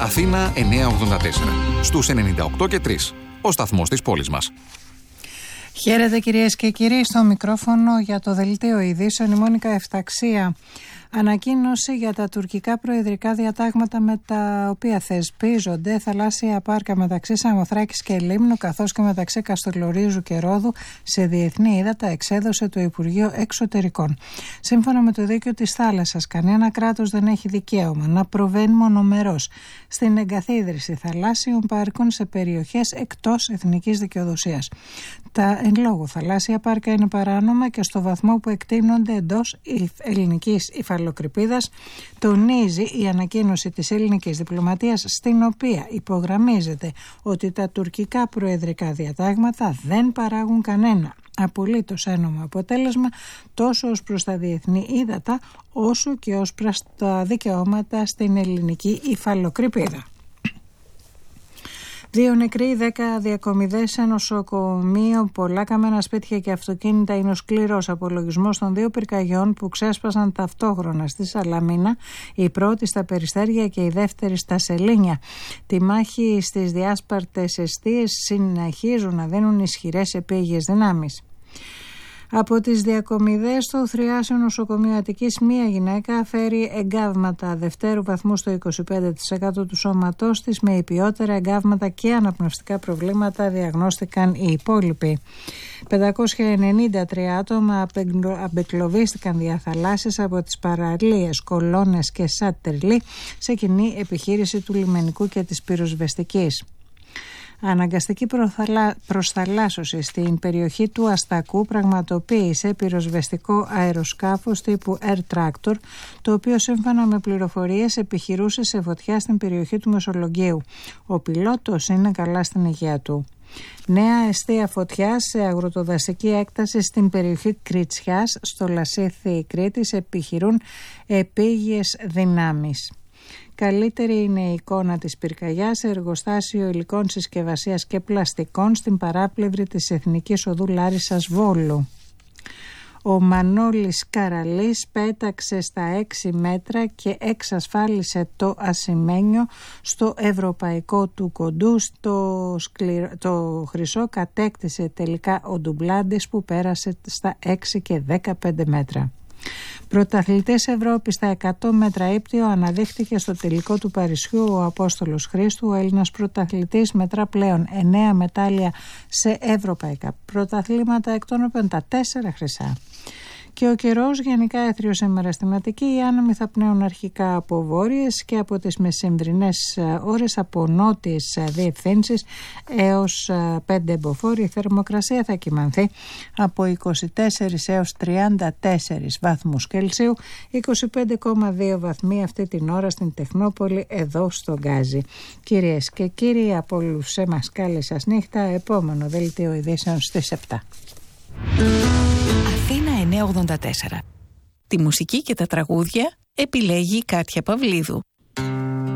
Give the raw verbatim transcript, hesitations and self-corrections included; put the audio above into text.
Αθήνα εννιακόσια ογδόντα τέσσερα, στους ενενήντα οκτώ και τρία, ο σταθμός της πόλης μας. Χαίρετε κυρίες και κύριοι, στο μικρόφωνο για το Δελτίο Ειδήσεων η Μόνικα Εφταξία. Ανακοίνωση για τα τουρκικά προεδρικά διατάγματα με τα οποία θεσπίζονται θαλάσσια πάρκα μεταξύ Σαμοθράκης και Λίμνου καθώς και μεταξύ Καστορλορίζου και Ρόδου σε διεθνή ύδατα εξέδωσε το Υπουργείο Εξωτερικών. Σύμφωνα με το δίκαιο της θάλασσας, κανένα κράτος δεν έχει δικαίωμα να προβαίνει μονομερώς στην εγκαθίδρυση θαλάσσιων πάρκων σε περιοχές εκτός εθνικής δικαιοδοσίας. Τα εν λόγω θαλάσσια πάρκα είναι παράνομα και στο βαθμό που εκτείνονται εντός ελληνικής υφαλοκρηπίδας, τονίζει η ανακοίνωση της ελληνικής διπλωματίας, στην οποία υπογραμμίζεται ότι τα τουρκικά προεδρικά διατάγματα δεν παράγουν κανένα απολύτως ένομο αποτέλεσμα τόσο ως προς τα διεθνή ύδατα όσο και ως προς τα δικαιώματα στην ελληνική υφαλοκρηπίδα. Δύο νεκροί, δέκα διακομιδές σε νοσοκομείο, πολλά καμένα σπίτια και αυτοκίνητα είναι ο σκληρός απολογισμός των δύο πυρκαγιών που ξέσπασαν ταυτόχρονα στη Σαλαμίνα, η πρώτη στα Περιστέρια και η δεύτερη στα Σελήνια. Τη μάχη στις διάσπαρτες εστίες συνεχίζουν να δίνουν ισχυρές επίγειες δυνάμεις. Από τις διακομιδές στο Θριάσιο Νοσοκομείο Αττικής, μία γυναίκα φέρει εγκάβματα δευτέρου βαθμού στο είκοσι πέντε τοις εκατό του σώματός της, με υπιότερα εγκάβματα και αναπνευστικά προβλήματα διαγνώστηκαν οι υπόλοιποι. πεντακόσια ενενήντα τρία άτομα απεγκλωβίστηκαν διαθαλάσσιες από τις παραλίες Κολώνες και Σάτερλι σε κοινή επιχείρηση του λιμενικού και της πυροσβεστικής. Αναγκαστική προσθαλάσσωση στην περιοχή του Αστακού πραγματοποίησε πυροσβεστικό αεροσκάφος τύπου Air Tractor, το οποίο σύμφωνα με πληροφορίες επιχειρούσε σε φωτιά στην περιοχή του Μεσολογγίου. Ο πιλότος είναι καλά στην υγεία του. Νέα εστία φωτιά σε αγροτοδασική έκταση στην περιοχή Κριτσιάς στο Λασίθι Κρήτης επιχειρούν επίγειες δυνάμεις. Καλύτερη είναι η εικόνα της πυρκαγιάς σε εργοστάσιο υλικών συσκευασίας και πλαστικών στην παράπλευρη της Εθνικής Οδού Λάρισσας Βόλου. Ο Μανώλης Καραλής πέταξε στα έξι μέτρα και εξασφάλισε το ασημένιο στο ευρωπαϊκό του κοντού. Στο σκληρο... Το χρυσό κατέκτησε τελικά ο Ντουμπλάντης που πέρασε στα έξι και δεκαπέντε μέτρα. Πρωταθλητής Ευρώπης στα εκατό μέτρα ύπτιο αναδείχθηκε στο τελικό του Παρισιού ο Απόστολος Χρήστου. Ο Έλληνας πρωταθλητής μετρά πλέον εννέα μετάλλια σε ευρωπαϊκά πρωταθλήματα, εκ των οποίων τα τέσσερα χρυσά. Και ο καιρός γενικά έθριο σήμερα στην Αττική. Οι άνεμοι θα πνέουν αρχικά από βόρειες και από τις μεσημβρινές ώρες από νότιες διευθύνσεις έως πέντε εμποφόροι. Η θερμοκρασία θα κυμανθεί από είκοσι τέσσερα έως τριάντα τέσσερα βαθμούς Κελσίου, είκοσι πέντε κόμμα δύο βαθμοί αυτή την ώρα στην Τεχνόπολη, εδώ στο Γκάζι. Κυρίες και κύριοι, από όλους εμάς καλή σας νύχτα. Επόμενο δελτίο ειδήσεων στις επτά. Αθήνα εννιακόσια ογδόντα τέσσερα. Τη μουσική και τα τραγούδια επιλέγει η Κάτια Παυλίδου.